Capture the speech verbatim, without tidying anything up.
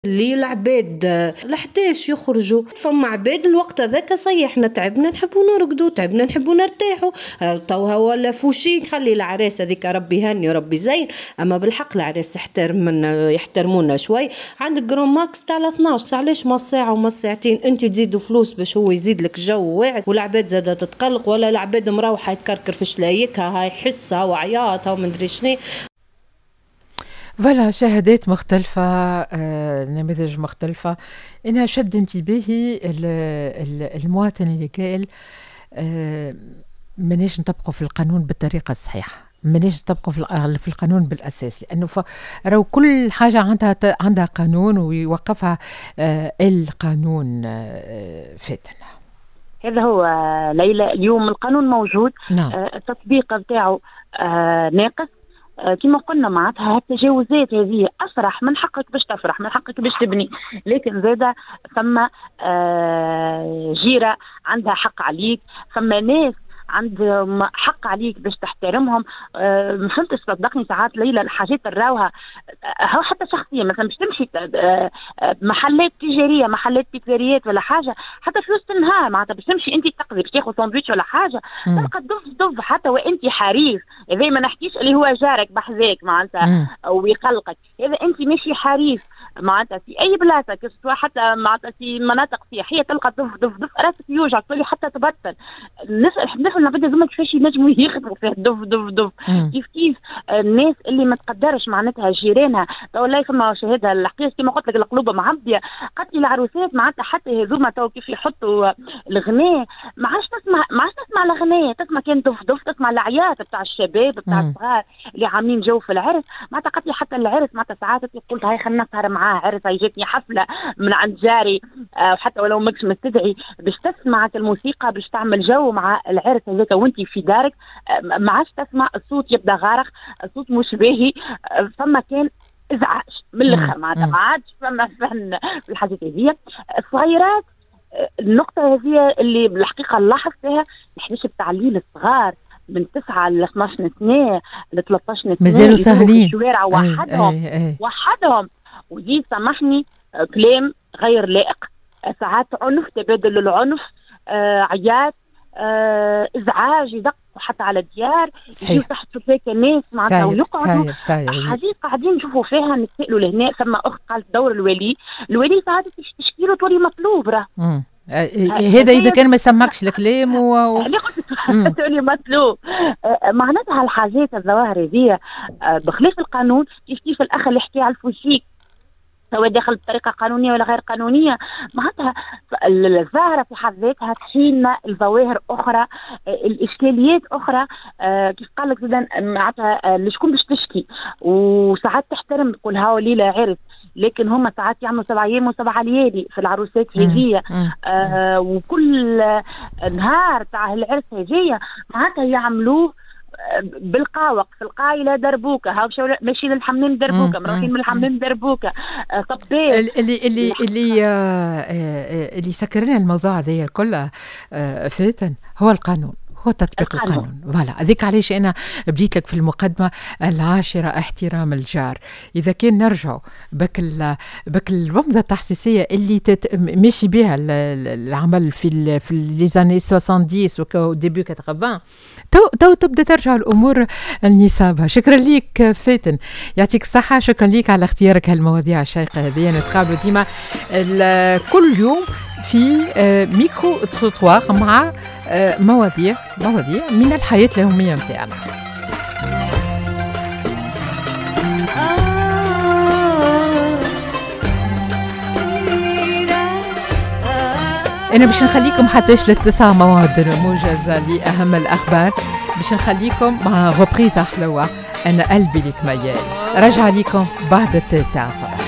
اللي العباد لحتاش يخرجوا. فما عباد الوقت هذاك صيح احنا تعبنا نحبوا نرقدوا، تعبنا نحبوا نرتاحوا. توها ولا فوشي خلي العريس هذيك ربي هني ربي زين. اما بالحق العريس يحترمنا يحترمونا شوي. عندك جرون ماكس تاع اثناش، علاش ما الساعه وما الساعتين انت تزيدوا فلوس باش هو يزيد لك جو واعد والعباد زاده تتقلق، ولا العباد مروحه يتكركر في شلايكها هاي حسها وعياطها ومدري شنو. فوالا شهادات مختلفة، آه، نماذج مختلفة. أنا شد انتباهي المواطن اللي قال آه، ماناش نطبقوا في القانون بالطريقة الصحيحة، ماناش نطبقوا في القانون بالأساس، لأنه راهو كل حاجة عندها عندها قانون ويوقفها آه القانون. آه فاتن هذا هو ليلى. اليوم القانون موجود، نعم. آه التطبيق بتاعه آه ناقص. كما قلنا معناتها التجاوزات هذه أفرح، من حقك باش تفرح، من حقك باش تبني، لكن زادة ثم جيرة عندها حق عليك، ثم ناس عندهم حق عليك باش تحترمهم. أه ما فهمتش صدقني ساعات ليلى الحاجات الراوها هو حتى شخصيا مثلا باش تمشي أه محلات تجاريه، محلات بيتزاريات ولا حاجه، حتى في وسط النهار معناتها باش تمشي انت تقضي باش تاخذ ساندويتش ولا حاجه تلقى دف دف حتى وانت حريص. اذا ما نحكيش اللي هو جارك بحذاك معناتها ويقلقك، اذا انت ماشي حريص معناتها في اي بلاصه كسوا حتى معناتها في مناطق سياحيه تلقى دف دف دف راسك يوجعك تولي حتى تبطل. نسال نبدا زعما كيفاش ينجموا يخدموا فيه دف دف دف. كيف كيف الناس اللي ما تقدرش معناتها جيرانها. تو والله فما شهاده الحقيقه كما قلت لك القلوبه معبيه. قالت لي العروسات معناتها حتى هذوما تو كيف يحطوا الغناء ما عادش تسمع ما عادش تسمع الغناء، تسمع كان دف دف، تسمع العياط بتاع الشباب بتاع الصغار اللي عاملين جو في العرس. معناتها قالت لي حتى العرس معناتها ساعات قلت هاي خلينا نسهر معاه عرس، هاي جاتني حفله من عند جاري آه وحتى ولو ماكش مستدعي باش تسمعك الموسيقى باش تعمل جو مع العرس هذاك وانت في دارك. ما عادش تسمع الصوت يبدا غارق، الصوت مش باهي، فما كان ازعاج من الاخر معناتها ما عادش فما فن في الحاجات هذيا. الصغيرات النقطه هذه اللي بالحقيقه لاحظتها نحكيش بتعليل الصغار من تسعة ل اثناش سنه ل ثلاثطاش سنه مازالوا ساهلين في الشوارع وحدهم أي أي أي. وحدهم وزيد سامحني كلام غير لائق، ساعات عنف، تبادل العنف، آه عياط، آه ازعاج، يدقوا حتى على الديار، يجيو تحت سفاك الناس معناتها ويقعدوا. حاجات قاعدين نشوفوا فيها نتسائلوا لهنا. ثم اخت قالت دور الولي، الولي ساعات تشكي له تولي مطلوب راه هذا اذا كان ما سمعكش الكلام و اللي قلت تولي مطلوب. معناتها الحاجات الظواهر هذه بخلاف القانون. كيف كيف الاخ اللي حكى على الفوشيك سواء داخل بطريقه قانونيه ولا غير قانونيه، معناتها الظاهره في حد ذاتها تحيلنا الظواهر اخرى، الاشكاليات اخرى. آه كيف قال لك زيدان معناتها لشكون باش تشكي، وساعات تحترم تقول هاو ليله عرس، لكن هم ساعات يعملوا سبع ايام وسبع ليالي في العروسات هذيا. آه وكل نهار تاع العرس هذيا معناتها يعملوه بالقاوق في القايله دربوكه، هاو ماشي للحمام دربوكه، مروحين من الحمام دربوكه. آه طبيب اللي اللي اللي آه اللي سكرنا الموضوع هذا كله آه فاتن هو القانون، هو تطبيق القانون. فوالا هذيك علاش انا بديت لك في المقدمه العاشره احترام الجار. اذا كان نرجعوا بك ال بك الرمضه التحسيسيه اللي تت... ماشي بها العمل في ال في لي زاني سبعين و ديبي ثمانين، تو تو تبدا ترجع الامور لنصابها. شكرا ليك فاتن، يعطيك الصحه. شكرا ليك على اختيارك هالمواضيع الشيقه هذه. نتقابلوا ديما كل يوم في ميكرو تروتوار مع مواضيع مواضيع من الحياة اليومية متاعنا. أنا باش نخليكم حتىش للتسعة مواد موجزة لأهم الأخبار، باش نخليكم مع غبريزة حلوة. أنا قلبي لك ميال، رجع ليكم بعد التاسعة صباحا.